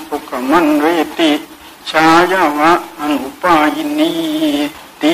สุขมันเวติชายาวะอนุปายินีติ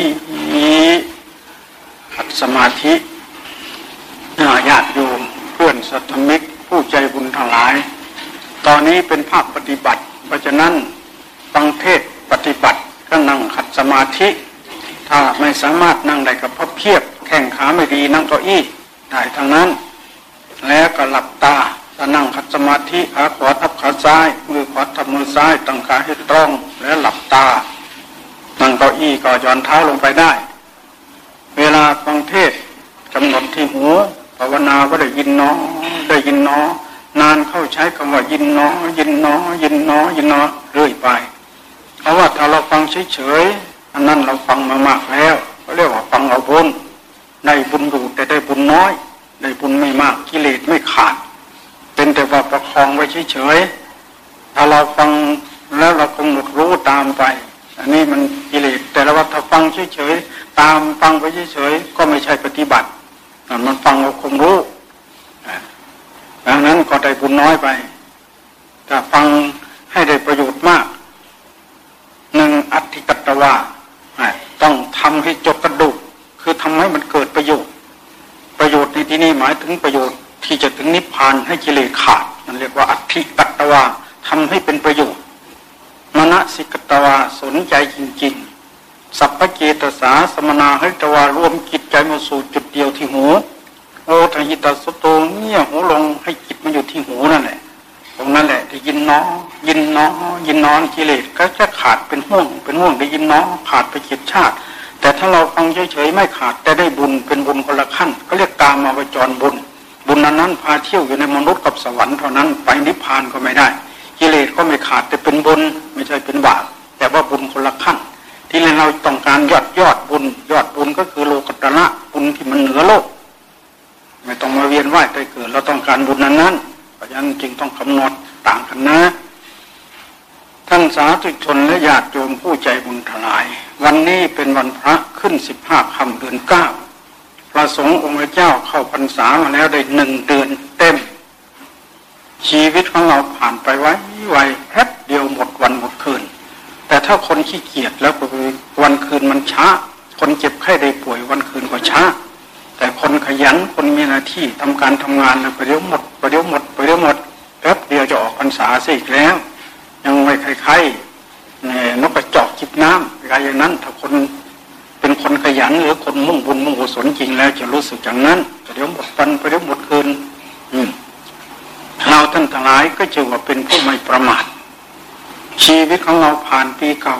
ขัดสมาธิญาติโยมเพื่อนสัตธมิกผู้ใจบุญทั้งหลายตอนนี้เป็นภาคปฏิบัติเพราะฉะนั้นฟังเทศปฏิบัติก็นั่งขัดสมาธิถ้าไม่สามารถนั่งได้ก็พับเพียบแข้งขาไม่ดีนั่งเก้าอี้ได้ทั้งนั้นแล้วก็หลับตาถ้านั่งขัดสมาธิขาขวาทับขาซ้ายมือขวาทับมือซ้ายตั้งขาให้ตรงแล้วหลับตานั่งเก้าอี้ก็หย่อนเท้าลงไปได้เวลาฟังเทศกำหนดที่หูภาวนาก็ได้ยินน้อได้ยินน้อนานเข้าใช้คำว่ายินน้อยินน้อยินน้อยินน้อเรื่อยไปเพราะว่าถ้าเราฟังเฉยๆอันนั้นเราฟังมามากแล้วก็เรียกว่าฟังเอาบุญได้บุญอยู่แต่ได้บุญน้อยได้บุญไม่มากกิเลสไม่ขาดเป็นแต่ว่าประคองไว้เฉยๆถ้าเราฟังแล้วเรากำหนดรู้ตามไปอันนี้มันกิเลสแต่ละว่าถ้าฟังเฉยๆตามฟังไปเฉยๆก็ไม่ใช่ปฏิบัติมันฟังเอาคงรู้ดังนั้นก็ได้บุญน้อยไปถ้าฟังให้ได้ประโยชน์มากหนึ่งอธิกัตตวาต้องทำให้จดกระดูกคือทำให้มันเกิดประโยชน์ในที่นี้หมายถึงประโยชน์ที่จะถึงนิพพานให้กิเลสขาดนั่นเรียกว่าอธิกัตตวาทำให้เป็นประโยชน์มนสิกัตตวาสนใจจริงๆสัพพเจตสาสมนาให้ตวารวมจิตใจมาสู่จุดเดียวที่หูโอทหิตสุโตเงี่ยหูลงให้จิตมันอยู่ที่หูนั่นแหละตรงนั้นแหละได้ยินน้อยินน้อยินน้อกิเลสก็จะขาดเป็นห่วงได้ยินน้อขาดไปจิตชาติแต่ถ้าเราฟังเฉยๆไม่ขาดแต่ได้บุญเป็นบุญคนละขั้นก็เรียกกามาวจรบุญนั้นพาเที่ยวอยู่ในมนุษย์กับสวรรค์เท่านั้นไปนิพพานก็ไม่ได้กิเลสก็ไม่ขาดแต่เป็นบุญไม่ใช่เป็นบาปแต่ว่าบุญคนละขั้นที่เราต้องการยอดบุญก็คือโลกุตระบุญที่มันเหนือโลกไม่ต้องมาเวียนว่ายตายเกิดเราต้องการบุญนั้นเพราะฉะนั้นจึงต้องกำหนดต่างกันนะท่านสาธุชนและญาติโยมผู้ใจบุญทั้งหลายวันนี้เป็นวันพระขึ้น15 ค่ำเดือน 9พระสงฆ์องค์เจ้าเข้าพรรษามาแล้วได้1 เดือนเต็มชีวิตของเราผ่านไปไวแป๊บเดียวหมดวันหมดคืนแต่ถ้าคนขี้เกียจแล้วก็คือวันคืนมันช้าคนเจ็บไข้ได้ป่วยวันคืนก็ช้าแต่คนขยันคนมีหน้าที่ทำการทำงานไปเดี๋ยวหมดแป๊บเดียวจะออกพรรษาเสียอีกแล้วยังไม่ใครนกกระจอกจิบน้ำอะไรอย่างนั้นถ้าคนเป็นคนขยันหรือคนมุ่งบุญมุ่งกุศลจริงแล้วจะรู้สึกอย่างนั้นเดี๋ยวหมดวันเดี๋ยวหมดคืนเราท่านทั้งหลายก็จะว่าเป็นผู้ไม่ประมาทชีวิตของเราผ่านปีเก่า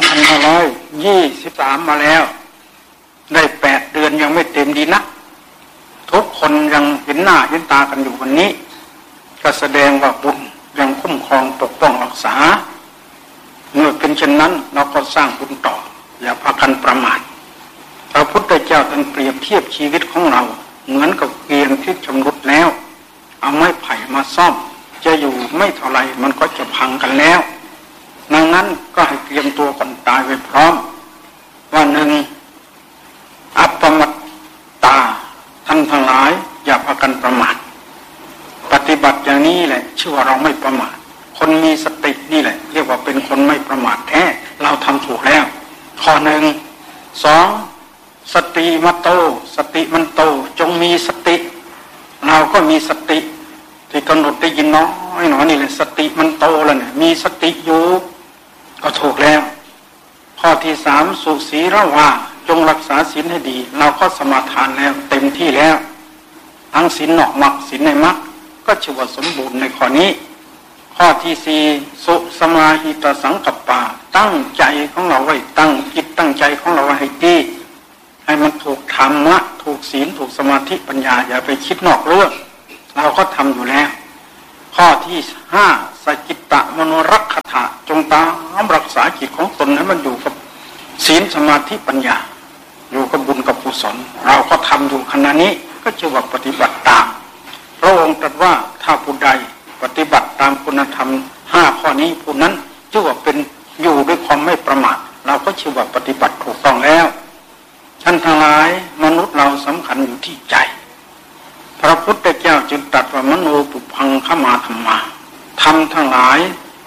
2523มาแล้วได้8 เดือนยังไม่เต็มดีนะทุกคนยังเห็นหน้าเห็นตากันอยู่วันนี้ก็แสดงว่าบุญยังคุ้มครองปกป้องรักษาเมื่อเป็นเช่นนั้นเราก็สร้างบุญต่ออย่าพากันประมาทพระพุทธเจ้าท่านเปรียบเทียบชีวิตของเราเหมือนกับเกวียนที่ชำรุดแล้วเอาไม้ไผ่มาซ่อมจะอยู่ไม่เท่าไรมันก็จะพังกันแล้วดังนั้นก็ให้เตรียมตัวก่อนตายไว้พร้อมว่าหนึ่งอัปปมัตตาท่านทั้งหลายอย่าพากันประมาทปฏิบัติอย่างนี้แหละชื่อว่าเราไม่ประมาทคนมีสตินี่แหละเรียกว่าเป็นคนไม่ประมาทแท้เราทำถูกแล้วข้อหนึ่ง2สติมัตโตสติมันโตจงมีสติเราก็มีสติที่กำหนดได้ยินน้อยหนอนี่แหละสติมันโตแล้วเนี่ยมีสติอยู่ก็ถูกแล้วข้อที่3สุสีระวาจงรักษาศีลให้ดีเราก็สมาทานแล้วเต็มที่แล้วทั้งศีลนอกมรรคศีลในมรรคก็ชื่อว่าสมบูรณ์ในข้อนี้ข้อที่4สุสมาหิตสังกัปปะตั้งใจของเราไว้ตั้งจิตตั้งใจของเราไว้ให้ดีให้มันถูกธรรมะถูกศีลถูกสมาธิปัญญาอย่าไปคิดนอกเรื่องเราก็ทำอยู่แล้วข้อที่5สจิตตมโนรักขถะจงตามรักษาจิตของตนให้มันอยู่กับศีลสมาธิปัญญาอยู่กับบุญกับกุศลเราก็ทำอยู่ขณะนี้ก็ชื่อว่าปฏิบัติตามพระองค์ตรัสว่าถ้าผู้ใดปฏิบัติตามคุณธรรม5 ข้อนี้ผู้นั้นชื่อว่าเป็นอยู่ด้วยความไม่ประมาทเราก็ชื่อว่าปฏิบัติถูกต้องแล้วท่านทั้งหลายมนุษย์เราสำคัญอยู่ที่ใจพระพุทธเจ้าจึงตรัสว่ามโนปุพังขมาธรรมาธรรมทั้งหลาย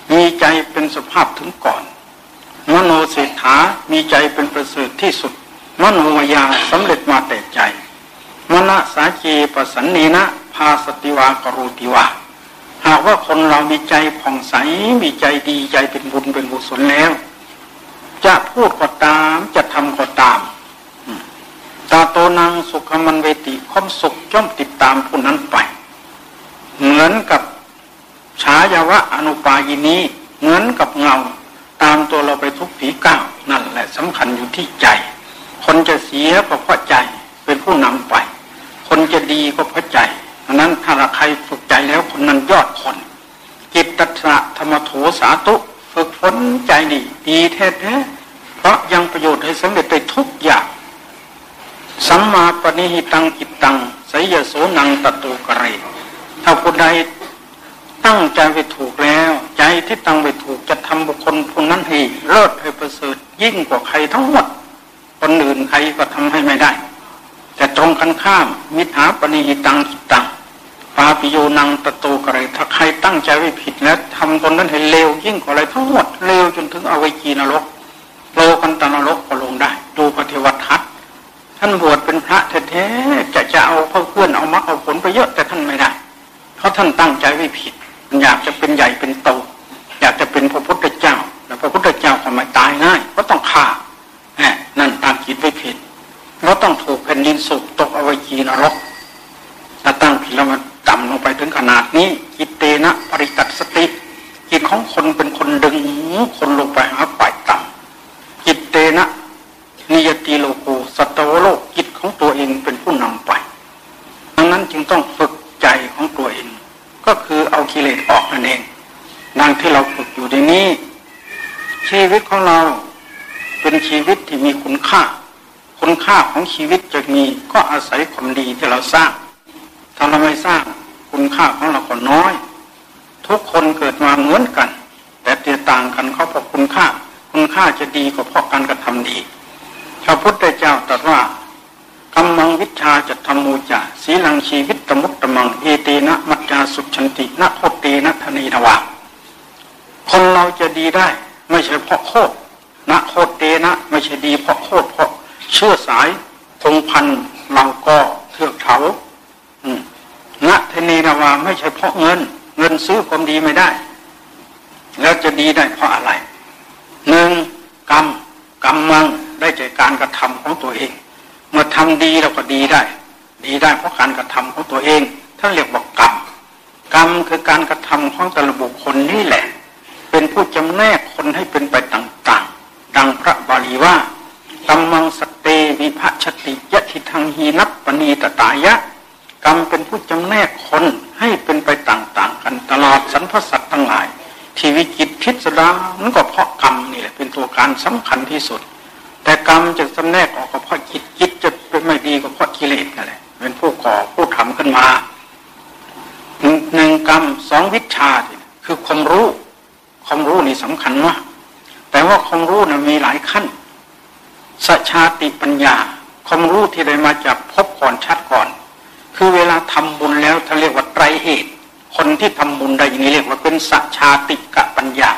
มีใจเป็นสภาพถึงก่อนมโนเศรษฐามีใจเป็นประเสริฐที่สุดมโนมยาสำเร็จมาแต่ใจมณสาเจปสันเนนะพาสติวากรุติวาหากว่าคนเรามีใจผ่องใสมีใจดีใจเป็นบุญเป็นกุศลแล้วจะพูดก็ตามจะทำก็ตามตาโตนังสุขมันเวติความสุขย่อมติดตามผู้นั้นไปเหมือนกับฉายาวะอนุปายินีเหมือนกับเงาตามตัวเราไปทุกฝีก้าวนั่นแหละสำคัญอยู่ที่ใจคนจะเสียก็เพราะใจเป็นผู้นำไปคนจะดีก็เพราะใจเพราะนั้นถ้าใครฝึกใจแล้วคนนั้นยอดคนจิตตัสสะธรรมโถสาตุฝึกฝนใจดีแท้ๆเพราะยังประโยชน์ให้สำเร็จได้ทุกอย่างสัมมาปณิหิตังจิตตังไสยโสนังตตุกเรถ้าผู้ใดตั้งใจไปถูกแล้วใจที่ตั้งไปถูกจะทำบุคคลผู้นั้นให้เลิศให้ประเสริฐยิ่งกว่าใครทั้งหมดคนอื่นใครก็ทำให้ไม่ได้แต่ตรงกันข้ามมิถาปณิหิตังจิตตังปาปิโยนังตตุกเรถ้าใครตั้งใจไว้ผิดแล้วทำคนนั้นให้เลวยิ่งกว่าอะไรทั้งหมดเลวจนถึงอเวจีนรกโลกันตนรกก็ลงได้ดูพระเทวทัตท่านบวชเป็นพระแท้ๆจะเอาเพื่อนเอามรรคเอาผลไปเยอะแต่ท่านไม่ได้เพราะท่านตั้งใจไว้ผิดอยากจะเป็นใหญ่เป็นโตอยากจะเป็นพระพุทธเจ้าแต่พระพุทธเจ้าก็ไม่ตายง่ายก็ต้องฆ่านั่นตั้งจิตไว้ผิดเราต้องถูกแผ่นดินสูบตกอเวจีนรกถ้าตั้งผิดแล้วมันต่ำลงไปถึงขนาดนี้จิตเตนะปริตัสสติจิตของคนเป็นคนดึงคนลงไปหาฝ่ายต่ำจิตเตนะนิยติโลโกสัตวโลกจิตของตัวเองเป็นผู้นำไปดังนั้นจึงต้องฝึกใจของตัวเองก็คือเอากิเลสออกนั่นเองดังที่เราฝึกอยู่ในนี้ชีวิตของเราเป็นชีวิตที่มีคุณค่าของชีวิตจะมีก็อาศัยความดีที่เราสร้างถ้าเราไม่สร้างคุณค่าของเราก็น้อยทุกคนเกิดมาเหมือนกันแต่แตกต่างกันเขาเพราะคุณค่าจะดีก็เพราะการกระทำดีพระพุทธเจ้าตรัสว่ากัมมังวิชชาจัตถมูจาสีลังชีวิตตมุตตมังเอเตนะมัจจาสุชันตินะโคเตนะธนีนวาคนเราจะดีได้ไม่ใช่เพราะโคตรนะโคเตนะไม่ใช่ดีเพราะโคตรเพราะเชื่อสายพงพันธุ์เหล่ากอเทือกเขานะธนีนวาไม่ใช่เพราะเงินซื้อความดีไม่ได้แล้วจะดีได้เพราะอะไรหนึ่งกรรมมังได้จากการกระทำของตัวเองเมื่อทำดีเราก็ดีได้เพราะการกระทำของตัวเองท่านเรียกว่ากรรมคือการกระทำของแต่ละบุคคลนี่แหละเป็นผู้จำแนกคนให้เป็นไปต่างๆดังพระบาลีว่ากัมมังสเตวิภัชติยะทิทังหีนัปปณีตตายะกรรมเป็นผู้จำแนกคนให้เป็นไปต่างๆกันตลอดสรรพสัตว์ทั้งหลายที่วิจิตรพิสดารนั่นก็เพราะกรรมนี่แหละเป็นตัวการสำคัญที่สุดแต่กรรมจะจำแนกออกก็เพราะจิตจะเป็นไม่ดีก็เพราะกิเลสนั่นแหละเป็นผู้ก่อผู้ทำขึ้นมาหนึ่งกรรมสองวิชชาคือความรู้นี่สำคัญมากแต่ว่าความรู้นั้นมีหลายขั้นสัจฉาติปัญญาความรู้ที่ได้มาจากพบก่อนชัดก่อนคือเวลาทำบุญแล้วท่านเรียกว่าไตรเหตุคนที่ทำบุญได้อย่างนี้เรียกว่าเป็นสัจฉาติกะปัญญา